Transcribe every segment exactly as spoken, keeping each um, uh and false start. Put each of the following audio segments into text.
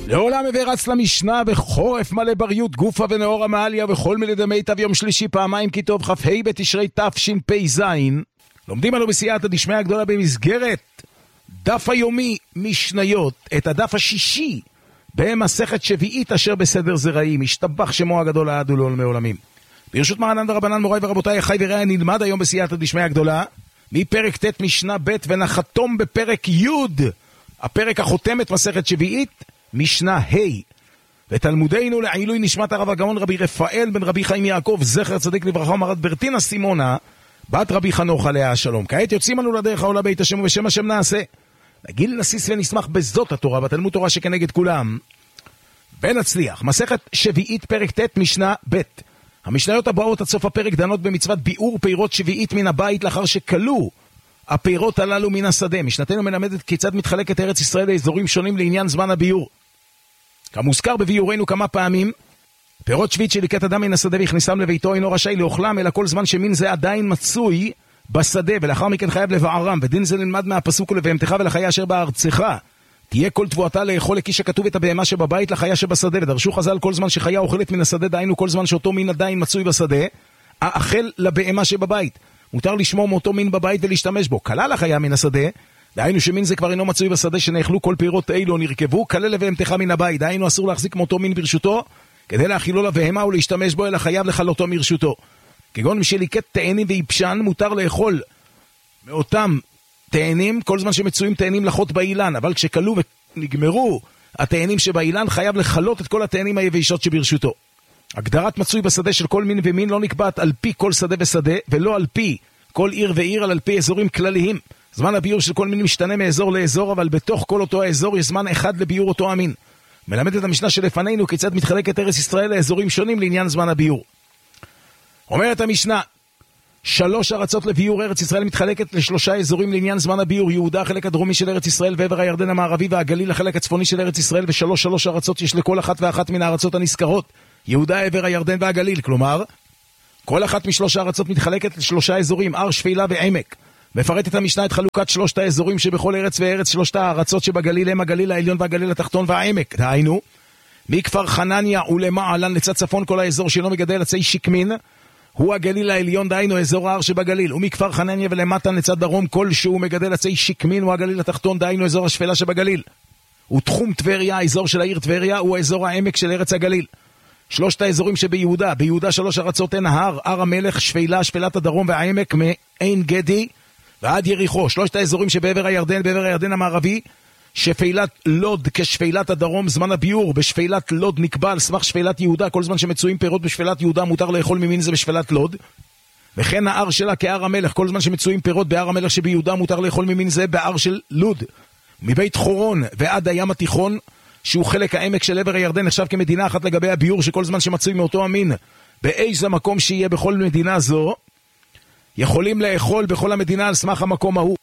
לעולם ורץ למשנה בחורף מלא בריות גופה ונאור המעליה וכל מלידי מיטב יום שלישי פעמיים כי טוב כ"ה בתשרי תשפ"ז. לומדים עליו בסייעתא דשמיא הגדולה במסגרת דף היומי משניות את הדף השישי במסכת שביעית אשר בסדר זרעים, השתבח שמו הגדול לעד ולעולמי עולמים. ברשות מרנן ורבנן מוריי ורבותיי אחיי ורעיי, נלמד היום בסייעתא דשמיא הגדולה מפרק ט' משנה ב' ונחתום בפרק י', הפרק החותם את מסכת שביעית משנה ה'. ותלמודנו לעילוי נשמת הרב הגאון רבי רפאל בן רבי חיים יעקב זכר צדיק לברכה ומרת ברטינה סימונה בת רבי חנוך עליה השלום. כעת יוצאים אנו לדרך העולה בית השם ובשם השם נעשה. נגיל נסיס ונשמח בזאת התורה בתלמוד תורה שכנגד כולם ונצליח. מסכת שביעית פרק ט' משנה ב'. המשניות הבאות עד סוף הפרק דנות במצוות ביעור פירות שביעית מן הבית לאחר שכלו הפירות הללו מן השדה. משנתנו מלמדת כיצד מתחלקת ארץ ישראל לאזורים שונים לעניין זמן הביעור. כמוזכר בביעורנו כמה פעמים, פירות שביעית שליקט אדם מן השדה והכניסם לביתו אינו רשאי לאוכלם אלא כל זמן שמין זה עדיין מצוי בשדה, ולאחר מכן חייב לבערם. ודין זה נלמד מהפסוק ולבהמתך ולחיה אשר בארצך תהיה כל תבואתה לאכול לכיש הכתוב את הבהמה שבבית לחיה שבשדה. ודרשו חז"ל כל זמן שחיה אוכלת מן השדה, דהיינו כל זמן שאותו מין עדיין מצוי בשדה, האכל לבהמה שבבית. מותר לשמור מאותו מין בבית ולהשתמש בו. כלל החיה מן השדה, דהיינו שמין זה כבר אינו מצוי בשדה שנאכלו כל פירות אילו נרכבו, כלל לבהמתך מן הבית, דהיינו אסור להחזיק מאותו מין ברשותו כדי להאכילו לבהמה ולהשתמש בו, אלא חייב לחלותו מרשותו. כגון משליקט תאנים ויבשן, מותר לאכול מאותם תאנים כל זמן שמצויים תאנים לחות באילן, אבל כשכלו ונגמרו התאנים שבאילן חייב לחלות את כל התאנים היבשות שברשותו. הגדרת מצוי בשדה של כל מין ומין לא נקבעת על פי כל שדה ושדה, ולא על פי כל עיר ועיר, על פי אזורים כלליים. זמן הביעור של כל מין משתנה מאזור לאזור, אבל בתוך כל אותו האזור יש זמן אחד לביעור אותו המין. מלמדת המשנה שלפנינו כיצד מתחלקת ארץ ישראל לאזורים שונים לעניין זמן הביעור. אומרת המשנה, שלוש ארצות לביעור ארץ ישראל מתחלקת לשלושה אזורים לעניין זמן הביעור. יהודה החלק הדרומי של ארץ ישראל ועבר הירדן המערבי, והגליל החלק הצפוני של ארץ ישראל, ושלוש שלוש ארצות יש לכל אחת ואחת מן הארצות הנזכרות, יהודה, עבר הירדן והגליל. כלומר, כל אחת משלוש הארצות מתחלקת לשלושה אזורים, הר, שפלה ועמק. מפרטת המשנה את חלוקת שלושת האזורים שבכל ארץ וארץ. שלושת הארצות שבגליל הם הגליל העליון והגליל התחתון והעמק, דהיינו מכפר חנניה ולמעלן לצד צפון כל האזור שלא מגדל עצי שקמין הוא הגליל העליון, דהיינו אזור ההר שבגליל. ומכפר חנניה ולמטן לצד דרום כל שהוא מגדל עצי שקמין הוא הגליל התחתון, דהיינו אזור השפלה שבגליל. ותחום טבריה, האזור של העיר טבריה, הוא אזור העמק של ארץ הגליל. שלושת האזורים שביהודה, ביהודה שלוש ארצות הן ההר, הר המלך, שפלה, שפלת הדרום והעמק מעין גדי ועד יריחו. שלושת האזורים שבעבר הירדן, בעבר הירדן המערבי, שפלת לוד כשפלת הדרום. זמן הביעור בשפלת לוד נקבע על סמך שפלת יהודה, כל זמן שמצויים פירות בשפלת יהודה מותר לאכול ממין זה בשפלת לוד. וכן ההר שלה כהר המלך, כל זמן שמצויים פירות בהר המלך שביהודה מותר לאכול ממין זה בהר של לוד. מבית חורון ועד הים התיכון שהוא חלק העמק של עבר הירדן נחשב כמדינה אחת לגבי הביעור, שכל זמן שמצוי מאותו המין באיזה מקום שיהיה בכל מדינה זו יכולים לאכול בכל המדינה על סמך המקום ההוא.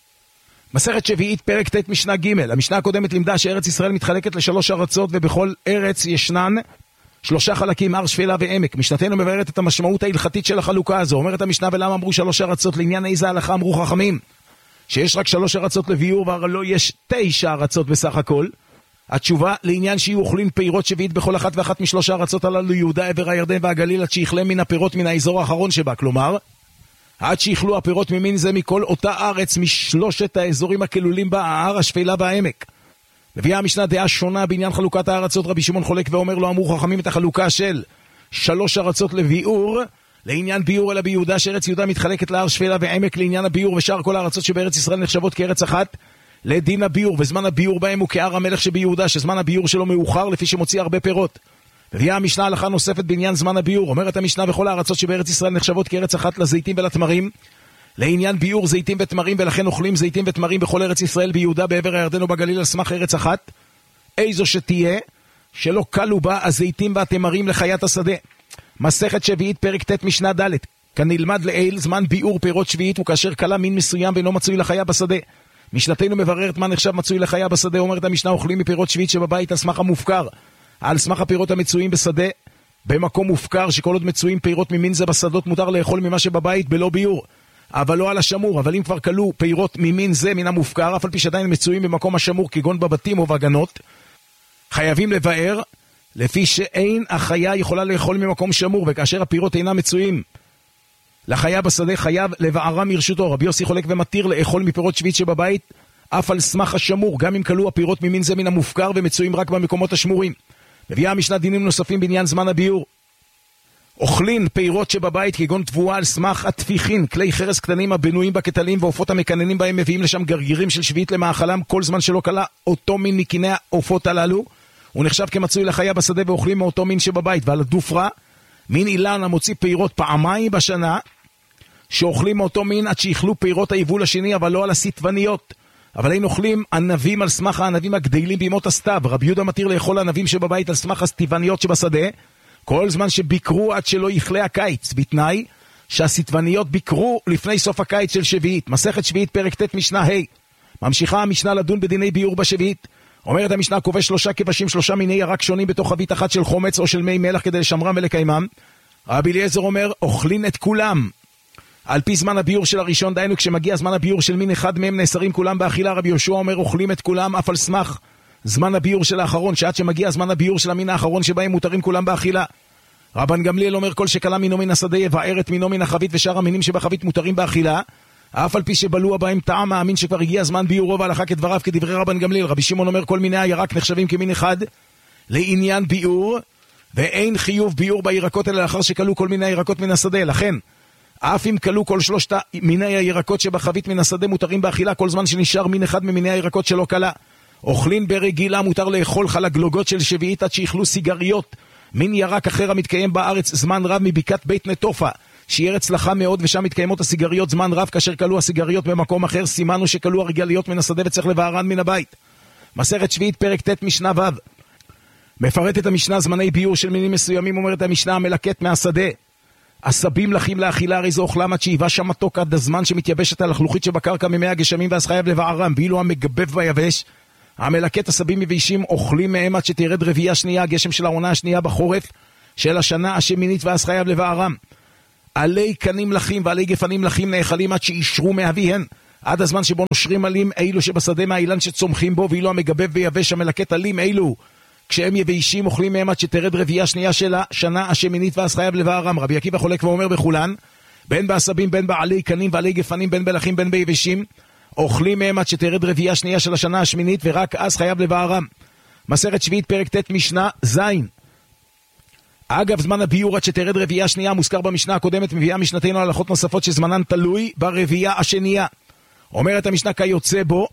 מסכת שביעית פרק ט' משנה ג'. המשנה הקודמת לימדה שארץ ישראל מתחלקת לשלוש ארצות ובכל ארץ ישנן שלושה חלקים, הר, שפלה ועמק. משנתנו מבארת את המשמעות ההלכתית של החלוקה הזו. אומרת המשנה, ולמה אמרו שלוש ארצות? לעניין איזה הלכה אמרו חכמים שיש רק שלוש ארצות לביעור והרי לא יש תשע ארצות בסך הכל? התשובה, לעניין שיהיו אוכלים פירות שביעית בכל אחת ואחת משלוש הארצות הללו, יהודה, עבר הירדן והגליל, עד שיכלה מן הפירות מן האזור האחרון שבה. כלומר, עד שיכלו הפירות ממין זה מכל אותה ארץ משלושת האזורים הכלולים בה, ההר, השפלה והעמק. מביאה המשנה דעה שונה בעניין חלוקת הארצות. רבי שמעון חולק ואומר לא אמרו חכמים את החלוקה של שלוש ארצות לביעור לעניין ביעור, אלא ביהודה שארץ יהודה מתחלקת להר, שפלה ועמק לעניין הביעור, ושאר כל הארצות שבארץ ישראל נחשבות כארץ אחת לדין הביעור, וזמן הביעור בהם הוא כהר המלך שביהודה, שזמן הביעור שלו מאוחר לפי שמוציא הרבה פירות. מביאה המשנה הלכה נוספת בעניין זמן הביעור. אומרת המשנה, בכל הארצות שבארץ ישראל נחשבות כארץ אחת לזיתים ולתמרים לעניין ביעור זיתים ותמרים, ולכן אוכלים זיתים ותמרים בכל ארץ ישראל, ביהודה, בעבר הירדן ובגליל על סמך ארץ אחת איזו שתהיה, שלא קלו בה הזיתים והתמרים לחיית השדה. מסכת שביעית פרק ט' משנה ד'. כאן נלמד לעיל זמן ביעור פירות שביעית הוא כאשר קלה מין מסוים ואינו מצוי לחיה בשדה. משנתנו מבררת מה נחשב מצוי לחיה בשדה. אומרת המשנה, אוכלים מפירות שביעית שבבית על סמך המופקר, על סמך הפירות המצויים בשדה במקום מופקר, שכל עוד מצויים פירות ממין זה בשדות מותר לאכול ממה שבבית בלא ביעור, אבל לא על השמור. אבל אם כבר קלו פירות ממין זה מן המופקר, אף על פי שעדיין מצויים במקום השמור כגון בבתים או בגנות, חייבים לבאר, לפי שאין החיה יכולה לאכול ממקום שמור, וכאשר הפירות אינם מצויים לחיה בשדה, חייב לבערה מרשותו. רבי יוסי חולק ומתיר לאכול מפירות שביעית שבבית, אף על סמך השמור, גם אם כלו הפירות ממין זה מן המופקר ומצויים רק במקומות השמורים. מביאה המשנה דינים נוספים בעניין זמן הביור. אוכלין פירות שבבית כגון תבואה על סמך התפיחין, כלי חרס קטנים הבנויים בקטלים ועופות המקננים בהם, מביאים לשם גרגירים של שביעית למאכלם, כל זמן שלא קלה אותו מין מקיני העופות הללו, הוא נחשב כמצוי לחיה בשדה, ואוכלים מאותו מין שבבית. ועל הדופרה, מין אילן המוציא פירות פעמיים בשנה, שאוכלים מאותו מין עד שיכלו פירות היבול השני, אבל לא על הסטבניות. אבל אין אוכלים ענבים על סמך הענבים הגדלים בימות הסתיו. רבי יהודה מתיר לאכול ענבים שבבית על סמך הסטבניות שבשדה, כל זמן שביקרו עד שלא יכלה הקיץ, בתנאי שהסטבניות ביקרו לפני סוף הקיץ של שביעית. מסכת שביעית פרק ט' משנה ה'. ממשיכה המשנה לדון בדיני ביור בשביעית. אומרת המשנה, כובש שלושה כבשים, שלושה מיני ירק שונים בתוך חבית אחת של חומץ או של מי מלח כדי לשמרם ולקיימם. רבי אליעזר אומר, אוכלין את כולם על פי זמן הביור של הראשון, דהיינו כשמגיע זמן הביור של מין אחד מהם נאסרים כולם באכילה. רבי יהושע אומר, אוכלים את כולם אף על סמך זמן הביור של האחרון, שעד שמגיע זמן הביור של המין האחרון שבהם מותרים כולם באכילה. רבן גמליאל אומר, כל שכלה מינו מן השדה יבער את מינו מן החבית, ושאר המינים שבחבית מותרים באכילה, אף על פי שבלוע בהם טעם מאמין שכבר הגיע זמן ביורו, והלכה כדבריו כדברי רבן גמליאל. רבי שמעון אומר, כל מיני הירק נחשבים כמין אחד לעניין ביור, ואין חיוב ביור בירקות אלא לאחר שכלו כל מיני הירקות מן השדה. לכן אף אם כלו כל שלושת מיני הירקות שבחבית מן השדה מותרים באכילה, כל זמן שנשאר מין אחד ממיני הירקות שלא כלה. אוכלין ברגילה, מותר לאכול חלגלוגות של שביעית עד שיכלו סיגריות מין ירק אחר המתקיים בארץ זמן רב מבקעת בית נטופה, שהיא ארץ לחה מאוד, ושם מתקיימות הסיגריות זמן רב. כאשר כלו הסיגריות במקום אחר, סימנו שכלו הרגליות מן השדה וצריך לבערן מן הבית. מסכת שביעית פרק ט' משנה ו'. מפרטת המשנה זמני ביור של מינים מסוימים. אומרת המשנה, המלקט מהשדה עשבים לחים לאכילה, הרי זו אוכלם עד שאיבה שם מתוק עד הזמן שמתייבשת הלחלוכית שבקרקע ממי הגשמים, ואז חייב לבערם. ואילו המגבב ביבש, המלקט עשבים יבשים, אוכלים מהם עד שתרד רביעייה שנייה, הגשם של העונה השנייה בחורף של השנה השמינית, ואז חייב לבערם. עלי קנים לחים ועלי גפנים לחים נאכלים עד שישרו מאביהן, עד הזמן שבו נושרים עלים אילו שבשדה מהאילן שצומחים בו. ואילו המגבב ויבש, המלקט עלים אילו כשהם יבשים, אוכלים מהם עד שתרד רביעייה שנייה של השנה השמינית, ואז חייב לבערם. רבי עקיבא חולק ואומר בכולן, בין בעשבים בין בעלי קנים ועלי גפנים בין בלחים בין ביבשים, אוכלים מהם עד שתרד רביעייה שנייה של השנה השמינית, ורק אז חייב לבערם. מסכת שביעית פרק ט' משנה זין. אגב זמן הביור עד שתרד רביעייה שנייה מוזכר במשנה הקודמת. מביאה משנתנו הלכות נוספות שזמנן תלוי ברביעייה השנייה. אומרת המשנה, כיוצא בו,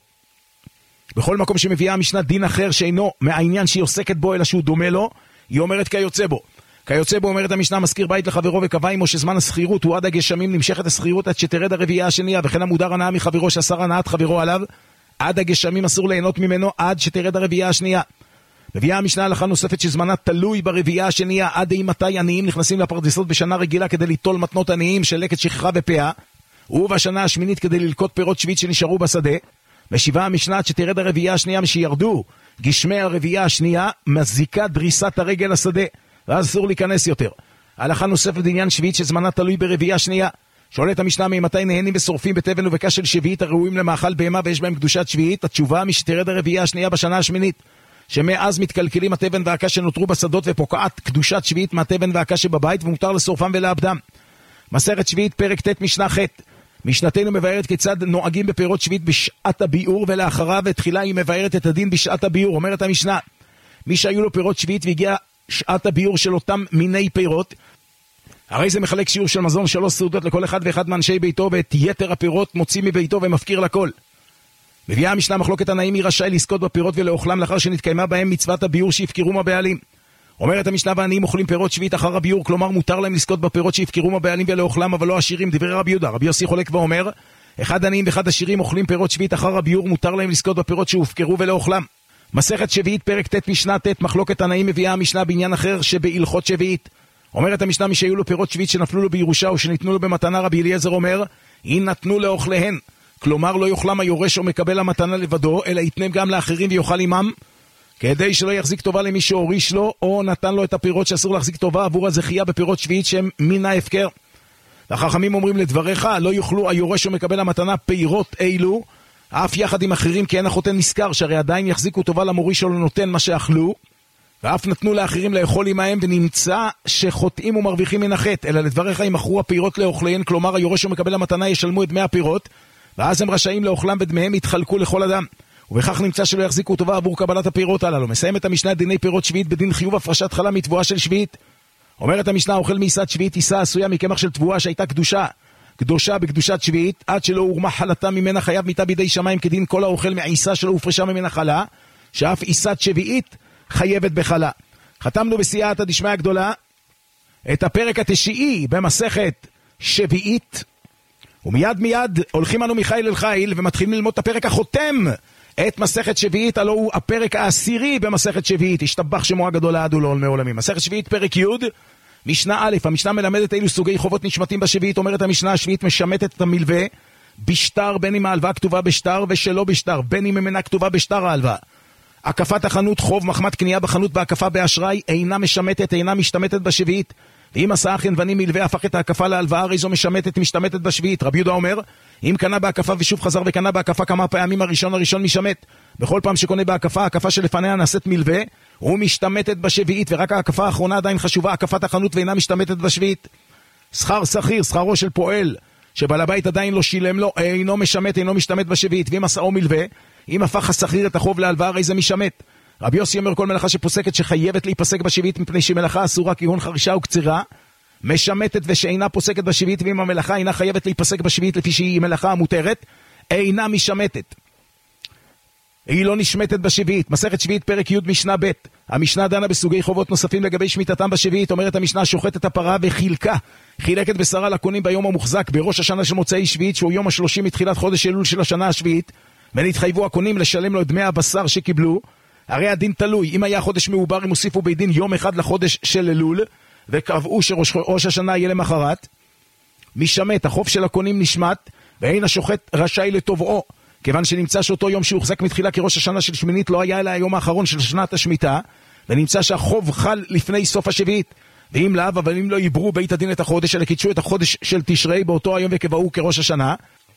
בכל מקום שמביאה המשנה דין אחר שאינו מהעניין שהיא עוסקת בו אלא שהוא דומה לו, היא אומרת כיוצא בו. כיוצא בו, אומרת המשנה, מזכיר בית לחברו וקבע עמו שזמן הסחירות הוא עד הגשמים, נמשכת הסחירות עד שתרד הרביעייה השנייה, וכן המודר הנאה מחברו שאסר הנאת חברו עליו, עד הגשמים אסור ליהנות ממנו עד שתרד הרביעייה השנייה. מביאה המשנה הלכה נוספת שזמנה תלוי ברביעייה השנייה, עד אימתי עניים נכנסים לפרדסות בשנה רגילה כדי ליטול מתנות עניים של לקט שכחה ופאה, ובשנה השמינית כדי ללקוט פירות שביעית שנשארו בשדה. משיבה המשנה עד שתרד הרביעייה השנייה, משירדו גשמי הרביעייה השנייה, מזיקה דריסת הרגל השדה, ואז אסור להיכנס יותר. הלכה נוספת עניין שביעית שזמנה תלוי ברביעייה שנייה. שואלת המשנה, ממתי נהנים ושורפים בתבן ובקש של שביעית הראויים למאכל בהמה ויש בהם קדושת שביעית? התשובה, משתרד הרביעייה השנייה בשנה השמינית, שמאז מתקלקלים התבן והקש שנותרו בשדות ופוקעת קדושת שביעית מהתבן והקש שבבית, ומותר לשורפם ולאבדם. מסכת שביעית פרק ט' משנה ח'. משנתנו מבארת כיצד נוהגים בפירות שביעית בשעת הביאור, ולאחריו ותחילה היא מבארת את הדין בשעת הביאור. אומרת המשנה, מי שהיו לו פירות שביעית והגיע שעת הביאור של אותם מיני פירות, הרי זה מחלק שיעור של מזון שלוש סעודות לכל אחד ואחד מאנשי ביתו, ואת יתר הפירות מוציא מביתו ומפקיר לכל. מביאה המשנה מחלוקת הנאים, מי רשאי לזכות בפירות ולאוכלם לאחר שנתקיימה בהם מצוות הביאור שיפקרו מהבעלים. אומרת המשנה, והעניים אוכלים פירות שביעית אחר הביאור, כלומר מותר להם לזכות בפירות שיפקרו מהבעלים ולאוכלם, אבל לא עשירים. דברי רבי יהודה. רבי יוסי חולק ואומר, אחד עניים ואחד עשירים אוכלים פירות שביעית אחר הביאור, מותר להם לזכות בפירות שהופקרו ולאוכלם. מסכת שביעית פרק ט' משנה ט'. מחלוקת הנאים. מביאה המשנה בעניין אחר שבהלכות שביעית. אומרת המשנה, מי שהיו לו פירות שביעית שנפלו לו בירושה או שניתנו לו במתנה, רבי אליעזר אומר, אם נתנו לאוכליהן, כלומר לא יאכלם היורש או מקבל המתנה לבדו, אלא יתנם גם לאחרים ויאכל עמם, כדי שלא יחזיק טובה למי שהוריש לו או נתן לו את הפירות שאסור להחזיק טובה עבור הזכייה בפירות שביעית שהם מן ההפקר. החכמים אומרים לדבריך, לא יאכלו היורש או מקבל המתנה פירות אילו אף יחד עם אחרים, כי אין החותן נזכר שהרי עדיין יחזיקו טובה למוריש או לנותן מה שאכלו, ואף נתנו לאחרים לאכול עמהם, ונמצא שחוטאים ומרוויחים מן החטא, אלא לדבריך ימכרו הפירות לאוכליהן, כלומר היורש ומקבל המתנה ישלמו את דמי הפירות, ואז הם רשאים לאוכלם ודמיהם יתחלקו לכל אדם. ובכך נמצא שלא יחזיקו טובה עבור קבלת הפירות הללו. מסיים את המשנה דיני פירות שביעית בדין חיוב הפרשת חלה מתבואה של שביעית. אומרת המשנה, אוכל מעיסת שביעית עיסה עשויה מקמח של תבואה שהייתה קדושה, קדושה בקדושת שביעית, עד שלא הורמה חלתה ממנה חייב מיתה בידי שמיים, כדין כל האוכל מעיסה שלא הופרשה ממנה חלה, שאף עיסת שביעית חייבת בחלה. חתמנו בסייעתא דשמיא הגדולה את הפרק התשיעי במסכת שביעית, ומיד מיד הולכים אנו מחיל אל חיל ומתחילים ללמוד את הפרק החותם את מסכת שביעית, הלא הוא הפרק העשירי במסכת שביעית, השתבח שמו הגדול לעד ולעולמי עולמים. מסכת שביעית פרק י' משנה א', המשנה מלמדת אילו סוגי חובות נשמטים בשביעית. אומרת המשנה, השביעית משמטת את המלווה בשטר, בין אם ההלוואה כתובה בשטר ושלא בשטר, בין אם ממנה כתובה בשטר ההלוואה. הקפת החנות חוב מחמת קנייה בחנות בהקפה באשראי אינה משמטת, אינה משתמטת בשביעית. ואם עשה חנווני מלווה הפך את ההקפה להלוואה, הרי זו משמטת, משתמטת בשביעית. רבי יהודה אומר, אם קנה בהקפה ושוב חזר וקנה בהקפה כמה פעמים, הראשון הראשון משמט. בכל פעם שקונה בהקפה, ההקפה שלפניה נעשית מלווה, הוא משתמטת בשביעית, ורק ההקפה האחרונה עדיין חשובה, הקפת החנות, ואינה משתמטת בשביעית. שכר שכיר, שכרו של פועל, שבעל הבית עדיין לא שילם לו, אינו משמט, אינו משתמט בשביעית. ואם עשאו מלווה, אם הפך השכיר את החוב להלוואה, הרי זה משמט. רבי יוסי אומר, כל מלאכה שפוסקת שחייבת להיפסק בשביעית, מפני שמלאכה אסורה כגון חרישה וקצירה, משמטת ושאינה פוסקת בשביעית. ואם המלאכה אינה חייבת להיפסק בשביעית לפי שהיא מלאכה המותרת, אינה משמטת, היא לא נשמטת בשביעית. מסכת שביעית פרק י' משנה ב', המשנה דנה בסוגי חובות נוספים לגבי שמיטתם בשביעית. אומרת המשנה, שוחט את הפרה וחילקה, חילקת בשרה לקונים ביום המוחזק בראש השנה של מוצאי שביעית, שהוא יום השלושים מתחילת חודש אלול של השנה השביעית, ונתחייבו הקונים לשלם לו את דמי הבשר שקיבלו. הרי הדין תלוי, אם היה חודש מעובר, הם הוסיפו בדין יום אחד לחודש של אלול, וקבעו שראש השנה יהיה למחרת. משמט, החוב של הקונים נשמט, ואין השוחט רשאי לתובעו, כיוון שנמצא שאותו יום שהוחזק מתחילה כראש השנה של שמינית לא היה אלא היום האחרון של שנת השמיטה, ונמצא שהחוב חל לפני סוף השביעית. ואם לאו, אבל אם לא יברו בית הדין את החודש, אלא קידשו את החודש של תשרי באותו היום וקבעו כראש השנה,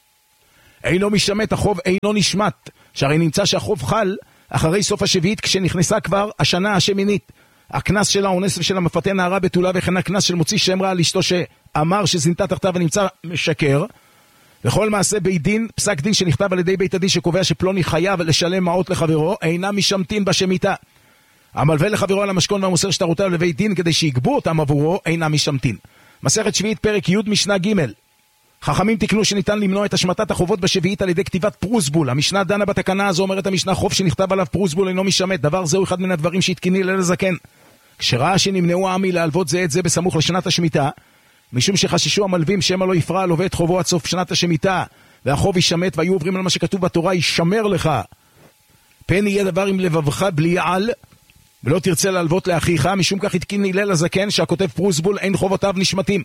אינו משמט, החוב אינו נשמט, שהרי נמצא שהחוב חל אחרי סוף השביעית, כשנכנסה כבר השנה השמינית. הכנס של האונס ושל המפתה נערה בתולה, וכן הכנס של מוציא שם רע על אשתו שאמר שזינתה תחתיו ונמצא משקר. וכל מעשה בית דין, פסק דין שנכתב על ידי בית הדין שקובע שפלוני חייב לשלם מעות לחברו, אינה משמטין בשמיטה. המלווה לחברו על המשכון והמוסר שטרותיו לבית דין כדי שיגבו אותם עבורו, אינה משמטין. מסכת שביעית פרק י' משנה ג', חכמים תקנו שניתן למנוע את השמטת החובות בשביעית על ידי כתיבת פרוסבול. המשנה דנה בתקנה הזו, אומרת המשנה, חוב שנכתב עליו פרוסבול אינו משמט. דבר זהו אחד מן הדברים שהתקיני ליל הזקן, כשראה שנמנעו העמי להלוות זה את זה בסמוך לשנת השמיטה, משום שחששו המלווים שמא לא יפרע הלווה את חובו עד סוף שנת השמיטה והחוב ישמט, והיו עוברים על מה שכתוב בתורה, ישמר לך פן יהיה דבר עם לבבך בלי על, ולא תרצה להלוות לאחיך. משום כך התקין ליל הזקן שהכותב פרוסבול אין חובותיו נשמטים,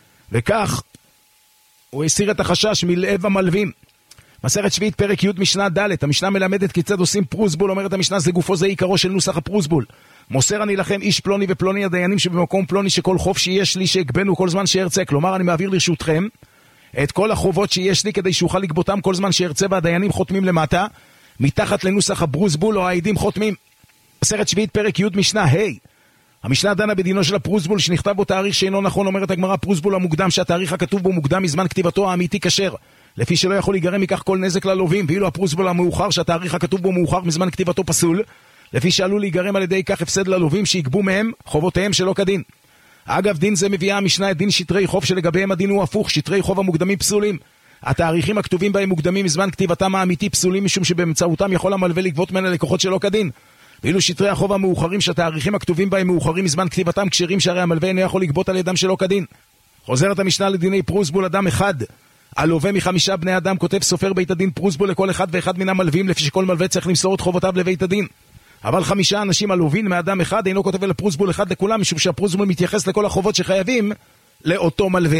וכך הוא הסיר את החשש מלב המלווים. מסכת שביעית פרק י' משנה ד', המשנה מלמדת כיצד עושים פרוסבול. אומרת המשנה, זה גופו זה עיקרו של נוסח הפרוסבול. מוסר אני לכם איש פלוני ופלוני הדיינים שבמקום פלוני, שכל חוב שיש לי שהגבנו כל זמן שירצה. כלומר, אני מעביר לרשותכם את כל החובות שיש לי כדי שאוכל לגבותם כל זמן שירצה, והדיינים חותמים למטה מתחת לנוסח הפרוסבול, או העדים חותמים. מסכת שביעית פרק י' משנה ה', המשנה דנה בדינו של הפרוסבול שנכתב בו תאריך שאינו נכון. אומרת הגמרא, פרוסבול המוקדם שהתאריך הכתוב בו מוקדם מזמן כתיבתו האמיתי כשר, לפי שלא יכול להיגרם מכך כל נזק ללווים. ואילו הפרוסבול המאוחר שהתאריך הכתוב בו מאוחר מזמן כתיבתו פסול, לפי שעלול להיגרם על ידי כך הפסד ללווים שיגבו מהם חובותיהם שלא כדין. אגב, דין זה מביאה המשנה את דין שטרי חוב שלגביהם הדין הוא הפוך. שטרי חוב המוקדמים פסולים, התאריכים הכתובים בהם מוקדמים מזמן כתיבתם האמיתי פסולים, משום שבאמצעותם יכול המלווה לגבות מן הלקוחות שלא כדין. ואילו שטרי החוב המאוחרים שהתאריכים הכתובים בהם מאוחרים מזמן כתיבתם כשרים, שהרי המלווה אינו יכול לגבות על ידם שלא כדין. חוזרת המשנה לדיני פרוסבול, אדם אחד הלווה מחמישה בני אדם, כותב סופר בית הדין פרוסבול לכל אחד ואחד מן המלווים, לפי שכל מלווה צריך למסור את חובותיו לבית הדין. אבל חמישה אנשים הלווים מאדם אחד אינו כותב אל פרוסבול אחד לכולם, משום שהפרוסבול מתייחס לכל החובות שחייבים לאותו מלווה.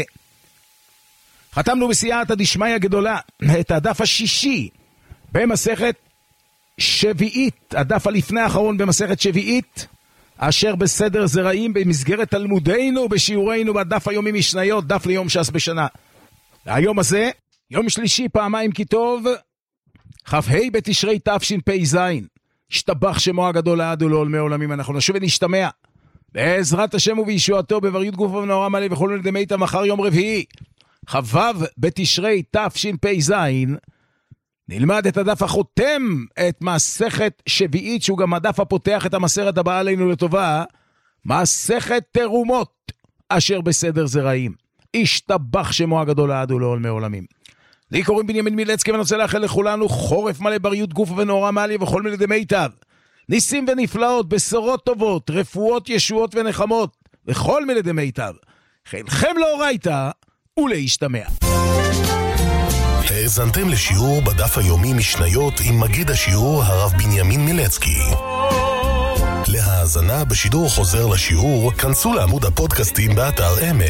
חתמנו בסייעתא דשמיא גדולה את הדף השישי במסכת שביעית, הדף הלפני האחרון במסכת שביעית, אשר בסדר זרעים, במסגרת תלמודנו בשיעורנו בדף היומי משניות, דף ליום ש"ס בשנה. היום הזה, יום שלישי פעמיים כי טוב, כ"ה בתשרי תשפ"ז, השתבח שמו הגדול לעד ולעולמי עולמים. אנחנו נשוב ונשתמע בעזרת השם ובישועתו בבריות גוף ונאורה מלא וכל מיני דמיתה מחר יום רביעי חבב בתשרי תשפ"ז. נלמד את הדף החותם את מסכת שביעית, שהוא גם הדף הפותח את המסכת הבאה עלינו לטובה, מסכת תרומות אשר בסדר זרעים. השתבח שמו הגדול לעד ולעולמי עולמים. לי קוראים בנימין מילצקי, ואני רוצה לאחל לכולנו חורף מלא בריות גוף ונאורה מעלי וכל מיני דמיטב, ניסים ונפלאות, בשורות טובות, רפואות, ישועות ונחמות וכל מיני דמיטב. חילכם לאורייתא ולהשתמע. האזנתם לשיעור בדף היומי משניות עם מגיד השיעור הרב בנימין מילצקי. להאזנה בשידור חוזר לשיעור כנסו לעמוד הפודקאסטים באתר אמת.